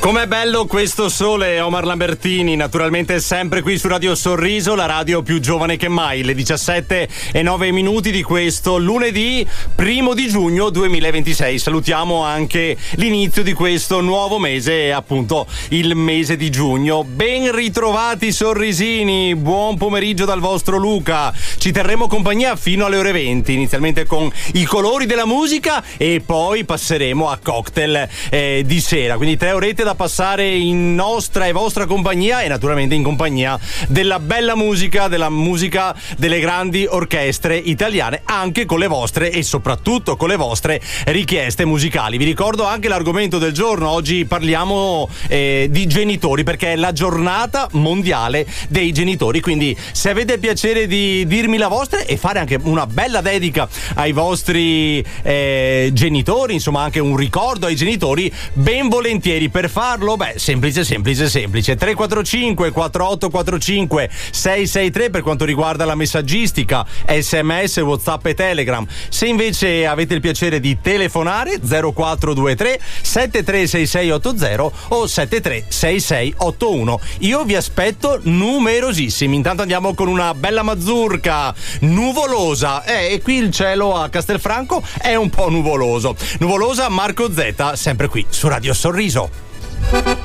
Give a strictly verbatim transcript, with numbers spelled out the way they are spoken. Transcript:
Com'è bello questo sole, Omar Lambertini, naturalmente sempre qui su Radio Sorriso, la radio più giovane che mai, le diciassette e nove minuti di questo lunedì primo di giugno duemilaventisei. Salutiamo anche l'inizio di questo nuovo mese, appunto il mese di giugno. Ben ritrovati sorrisini, buon pomeriggio dal vostro Luca. Ci terremo compagnia fino alle ore venti, inizialmente con i colori della musica e poi passeremo a cocktail eh, di sera, quindi tre orette da passare in nostra e vostra compagnia e naturalmente in compagnia della bella musica, della musica delle grandi orchestre italiane, anche con le vostre e soprattutto con le vostre richieste musicali. Vi ricordo anche l'argomento del giorno, oggi parliamo eh, di genitori perché è la giornata mondiale dei genitori, quindi se avete il piacere di dirmi la vostra e fare anche una bella dedica ai vostri eh, genitori, insomma anche un ricordo ai genitori, ben volentieri. Per farlo, beh, semplice, semplice, semplice. tre quattro cinque quattro otto quattro cinque sei sei tre per quanto riguarda la messaggistica, sms, whatsapp e telegram. Se invece avete il piacere di telefonare, zero quattro due tre sette tre sei sei otto zero o sette tre sei sei otto uno. Io vi aspetto numerosissimi. Intanto andiamo con una bella mazurka nuvolosa. Eh, e qui il cielo a Castelfranco è un po' nuvoloso. Nuvolosa, Marco Zeta, sempre qui su Radio Sorriso.